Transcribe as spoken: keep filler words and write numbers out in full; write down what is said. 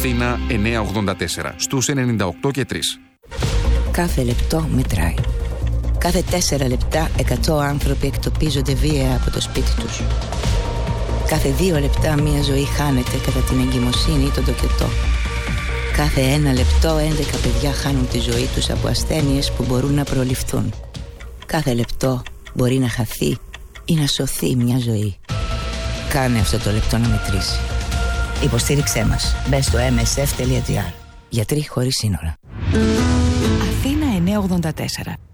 Αθήνα εννιακόσια ογδόντα τέσσερα, στους ενενήντα οκτώ και τρία. Κάθε λεπτό μετράει. Κάθε τέσσερα λεπτά εκατό άνθρωποι εκτοπίζονται βία από το σπίτι τους. Κάθε δύο λεπτά μία ζωή χάνεται κατά την εγκυμοσύνη ή τον τοκετό. Κάθε ένα λεπτό έντεκα παιδιά χάνουν τη ζωή τους από ασθένειες που μπορούν να προληφθούν. Κάθε λεπτό μπορεί να χαθεί ή να σωθεί μια ζωή. Κάνε αυτό το λεπτό να μετρήσει. Υποστήριξέ μας. Μπες στο εμ ες εφ τελεία τζι άρ. Γιατροί χωρίς σύνορα. Αθήνα εννιακόσια ογδόντα τέσσερα.